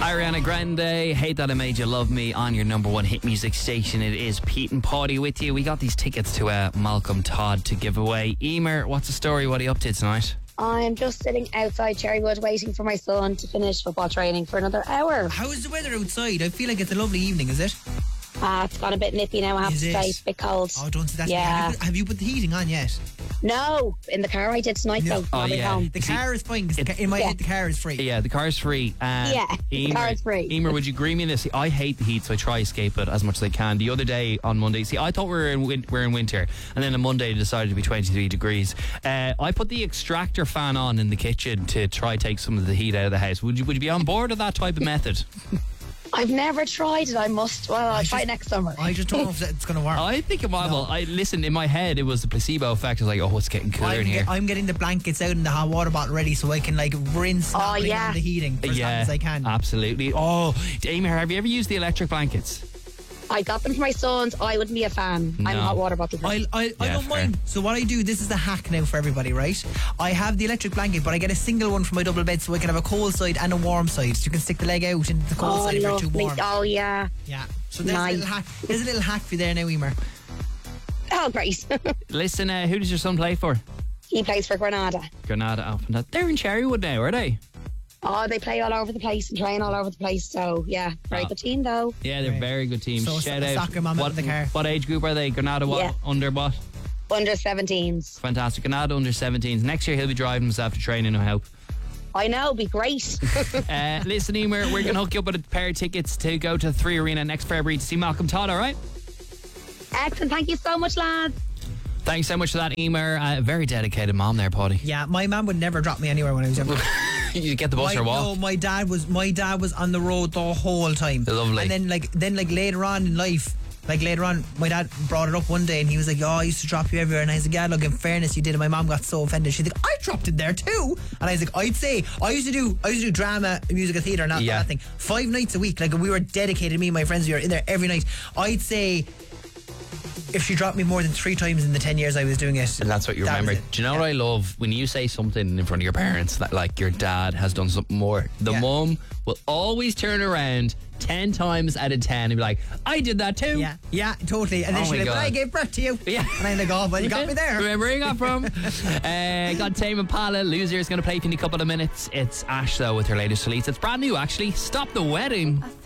Ariana Grande, Hate That I Made You Love Me on your number one hit music station. It is Pete and Paddy with you. We got these tickets to Malcolm Todd to give away. Emer, what's the story? What are you up to tonight? I'm just sitting outside Cherrywood waiting for my son to finish football training for another hour. How is the weather outside? I feel like it's a lovely evening, is it? It's gone a bit nippy now, I have to say. It's a bit cold. Oh, don't say that. Yeah. Have you put the heating on yet? No, in the car I did tonight though. Oh, yeah. Home. The car is fine, because in my head the car is free. Yeah, the car's free. The car is free. Emer, would you agree with me on this? See, I hate the heat, so I try to escape it as much as I can. The other day on Monday, I thought we're in winter, and then on Monday it decided to be 23 degrees. I put the extractor fan on in the kitchen to try take some of the heat out of the house. Would you be on board with that type of method? I've never tried it. I'll try it next summer. I just don't know if it's going to work. I think it might. Well, listen, in my head it was the placebo effect. I was like, oh, it's getting cooler in here. I'm getting the blankets out and the hot water bottle ready so I can rinse on the heating for as long as I can. Absolutely. Oh, Emer, have you ever used the electric blankets? I got them for my sons. I wouldn't be a fan. No. I'm a hot water bottle. I don't mind. So what I do, this is a hack now for everybody, right? I have the electric blanket, but I get a single one for my double bed so I can have a cold side and a warm side. So you can stick the leg out into the cold side if you're too warm. Oh, yeah. Yeah. So there's a little hack. There's a little hack for you there now, Emer. Oh, great. Listen, who does your son play for? He plays for Granada. Granada. Oh, they're in Cherrywood now, are they? Oh, they play all over the place and train all over the place. So, yeah, very good team, though. Yeah, they're a very good team. So Shout a out. soccer mum out in the car. What age group are they? Granada, what? Yeah. Under what? Under 17s. Fantastic. Granada under 17s. Next year he'll be driving himself to training, I hope. I know, be great. Listen, Emer, we're going to hook you up with a pair of tickets to go to the 3 Arena next February to see Malcolm Todd, all right? Excellent. Thank you so much, lads. Thanks so much for that, Emer. Very dedicated mom there, Paddy. Yeah, my mum would never drop me anywhere when I was younger. You get the bus or what? No, my dad was on the road the whole time. Lovely. And then later on in life, my dad brought it up one day and he was like, oh, I used to drop you everywhere. And I was like, yeah, look, in fairness, you did. And my mom got so offended. She's like, I dropped it there too. And I was like, I'd say, I used to do drama, musical theatre, not that thing. 5 nights a week. Like, we were dedicated, me and my friends, we were in there every night. I'd say, if she dropped me more than 3 times in the 10 years I was doing it. And that's what you remember. Do you know what I love? When you say something in front of your parents that like your dad has done something more, the mum will always turn around 10 times out of 10 and be like, I did that too. Yeah, totally. And then she's like, well, I gave birth to you. Yeah. And I'm like, oh, well, you got me there. Remember where you got from? Got Tame Impala. Loser is going to play for you in a couple of minutes. It's Ash, though, with her latest release. It's brand new, actually. Stop the Wedding.